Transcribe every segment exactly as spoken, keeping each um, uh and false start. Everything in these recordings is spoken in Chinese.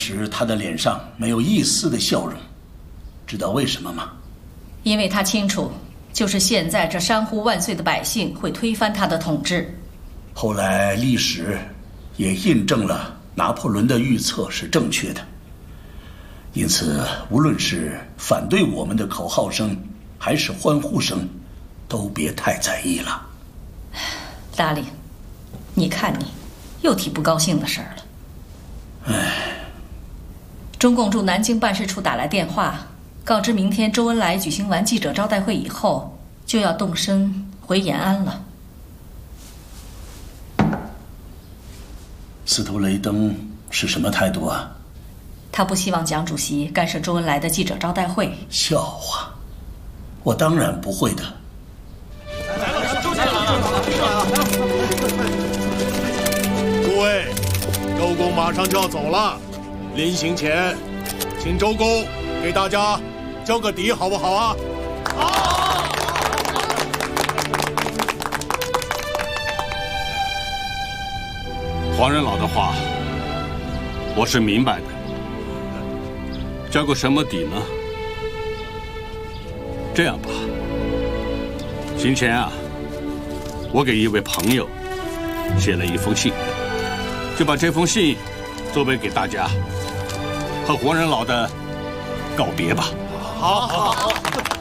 时他的脸上没有一丝的笑容，知道为什么吗？ 因为他清楚，就是现在这山呼万岁的百姓会推翻他的统治。 后来历史也印证了拿破仑的预测是正确的，因此无论是反对我们的口号声，还是欢呼声，都别太在意了。 达里，你看你，又提不高兴的事儿了。 唉， 中共驻南京办事处打来电话，告知明天周恩来举行完记者招待会以后，就要动身回延安了。 司徒雷登是什么态度啊？ 他不希望蒋主席干涉周恩来的记者招待会。 笑话，我当然不会的。 来了，周先生来了！ 诸位，周公马上就要走了，临行前，请周公给大家交个底，好不好啊？好。 黄仁老的话，我是明白的。交个什么底呢？这样吧，行前啊，我给一位朋友写了一封信，就把这封信作为给大家和黄仁老的告别吧。 好，好，好。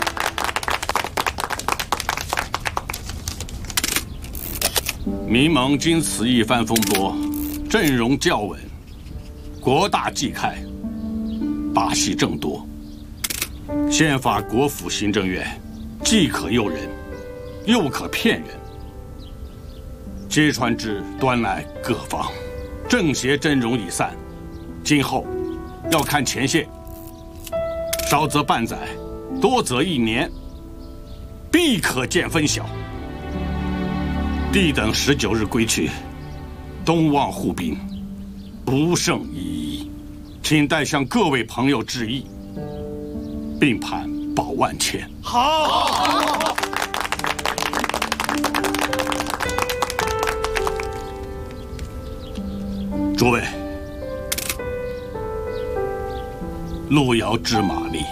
民盟经此一番风波，阵容较稳，国大既开，把戏正多。宪法国府行政院既可诱人，又可骗人。揭穿之端来各方，正邪阵容已散，今后要看前线，少则半载，多则一年，必可见分晓。弟等十九日归去，东望护兵，不胜依依，请代向各位朋友致意，并盼保万千。 好。好。 诸位，路遥知马力，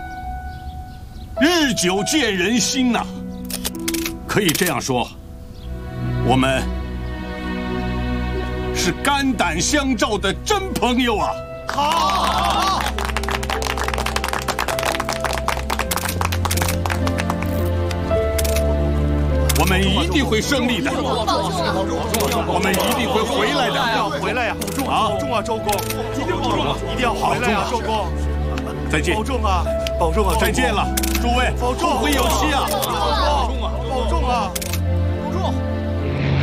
日久见人心呐、啊。可以这样说，我们是肝胆相照的真朋友啊！ 好。 我们一定会胜利的，我们一定会回来的， 要回来呀！保重啊，周公，一定保重，一定要回来呀，周公。 再见， 保重啊，保重啊， 再见了，诸位， 保重， 不会有期啊！